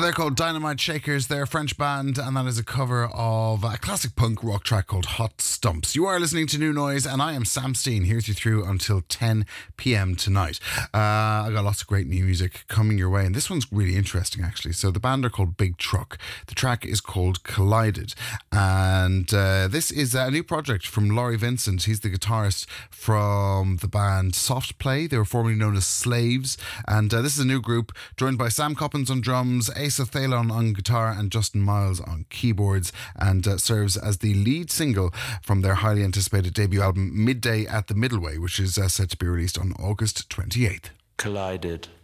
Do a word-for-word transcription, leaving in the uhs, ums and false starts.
They're called Dynamite Shakers. They're a French band, and that is a cover of a classic punk rock track called Hot Stumps. You are listening to New Noise, and I am Sam Steen, here with you through until ten p.m. tonight. Uh, I got lots of great new music coming your way, and this one's really interesting, actually. So the band are called Big Truck. The track is called Collided, and uh, this is a new project from Laurie Vincent. He's the guitarist from the band Soft Play. They were formerly known as Slaves, and uh, this is a new group joined by Sam Coppins on drums, Asa Thalon on guitar, and Justin Miles on keyboards, and uh, serves as the lead single from their highly anticipated debut album Midday at the Middleway, which is uh, set to be released on August twenty-eighth. Collided.